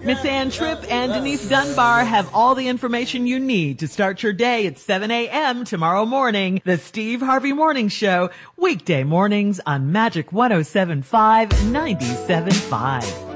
Miss Ann Tripp and Denise Dunbar have all the information you need to start your day at 7 a.m. tomorrow morning. The Steve Harvey Morning Show, weekday mornings on Magic 107.5 97.5.